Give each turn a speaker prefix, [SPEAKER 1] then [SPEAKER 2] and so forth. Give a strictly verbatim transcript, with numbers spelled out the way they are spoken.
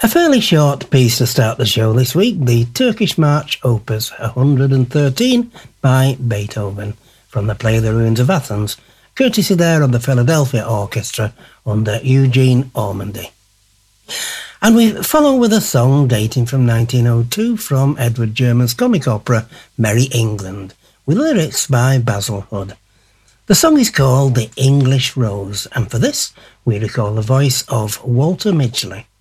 [SPEAKER 1] A fairly short piece to start the show this week, the Turkish March Opus one hundred thirteen by Beethoven, from the play The Ruins of Athens, courtesy there of the Philadelphia Orchestra under Eugene Ormandy. And we follow with a song dating from nineteen oh two from Edward German's comic opera Merry England, with lyrics by Basil Hood. The song is called The English Rose, and for this we recall the voice of Walter Midgley.